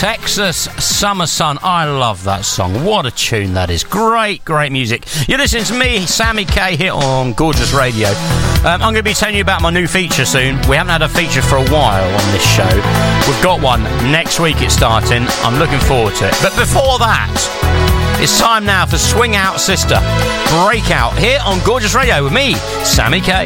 Texas Summer Sun. I love that song. What a tune that is. Great, great music. You're listening to me, Sammy K, here on Gorgeous Radio. I'm going to be telling you about my new feature soon. We haven't had a feature for a while on this show. We've got one. Next week it's starting. I'm looking forward to it. But before that, it's time now for Swing Out Sister Breakout here on Gorgeous Radio with me, Sammy K.